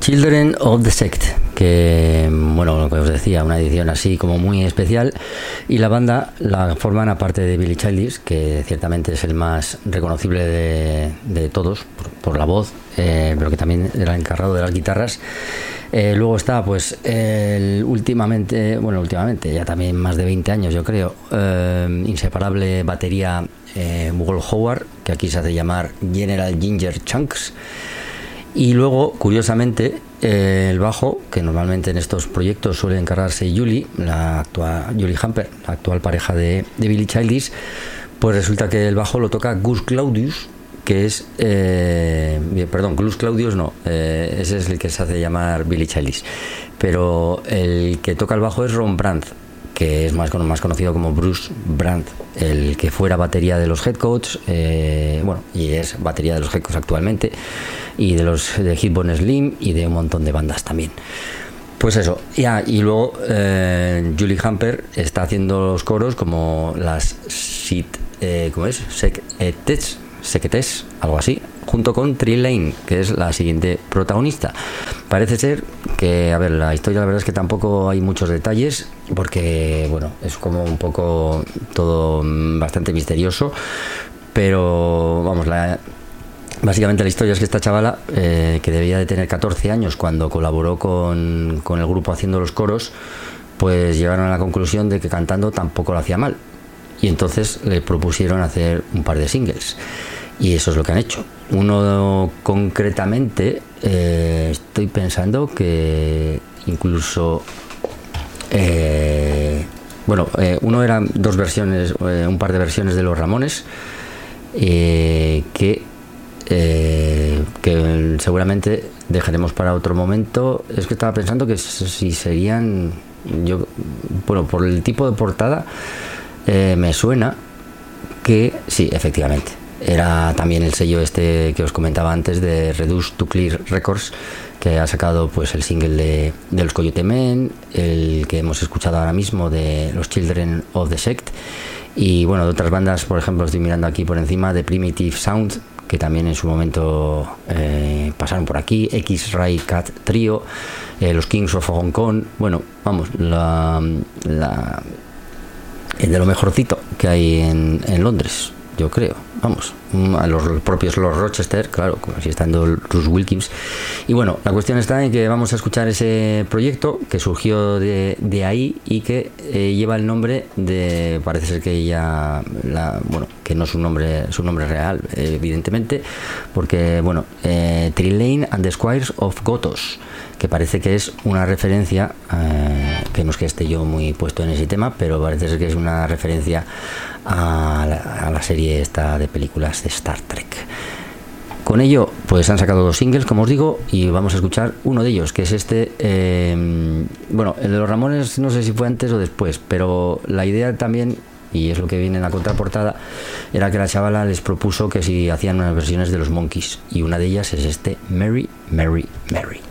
Children of the Sect, que, bueno, lo que os decía, una edición así como muy especial, y la banda la forman, aparte de Billy Childish, que ciertamente es el más reconocible de todos por la voz, pero que también era el encargado de las guitarras. Luego está, pues, últimamente, ya también más de 20 años, yo creo, inseparable batería Mugol Howard, que aquí se hace llamar General Ginger Chunks. Y luego, curiosamente, el bajo, que normalmente en estos proyectos suele encargarse Julie Hamper, la actual pareja de Billy Childish, pues resulta que el bajo lo toca Gus Claudius, que es Gus Claudius no, ese es el que se hace llamar Billy Childish, pero el que toca el bajo es Ron Brandt, que es más conocido como Bruce Brandt, el que fuera batería de los Headcoats, y es batería de los Headcoats actualmente, y de Hitbone Slim y de un montón de bandas también. Pues eso, y luego Julie Hamper está haciendo los coros como las Seketes, algo así, junto con Trillane, que es la siguiente protagonista. Parece ser que, a ver, la historia, la verdad es que tampoco hay muchos detalles, porque, bueno, es como un poco todo bastante misterioso, pero vamos, básicamente la historia es que esta chavala, que debía de tener 14 años cuando colaboró con el grupo haciendo los coros, pues llegaron a la conclusión de que cantando tampoco lo hacía mal, y entonces le propusieron hacer un par de singles, y eso es lo que han hecho. Uno concretamente, estoy pensando que incluso uno eran dos versiones, un par de versiones de Los Ramones, que seguramente dejaremos para otro momento. Es que estaba pensando que si serían, por el tipo de portada, me suena que sí, efectivamente era también el sello este que os comentaba antes, de Reduce to Clear Records, que ha sacado pues el single de los Coyote Men, el que hemos escuchado ahora mismo de los Children of the Sect, y bueno, de otras bandas, por ejemplo, estoy mirando aquí por encima, de Primitive Sound, que también en su momento pasaron por aquí, X-Ray Cat Trio, los Kings of Hong Kong. Bueno, vamos, de lo mejorcito que hay en Londres, yo creo. Vamos, los propios Los Rochester, claro, como así estando Bruce Wilkins. Y bueno, la cuestión está en que vamos a escuchar ese proyecto que surgió de ahí, y que lleva el nombre de, parece ser que ella, que no es su nombre real, evidentemente, porque Trillane and the Squires of Gothos, que parece que es una referencia, que no es que esté yo muy puesto en ese tema, pero parece ser que es una referencia a la serie esta de películas de Star Trek. Con ello, pues han sacado 2 singles, como os digo, y vamos a escuchar uno de ellos, que es este. El de los Ramones no sé si fue antes o después, pero la idea también, y es lo que viene en la contraportada, era que la chavala les propuso que si hacían unas versiones de los Monkees, y una de ellas es este Mary, Mary, Mary.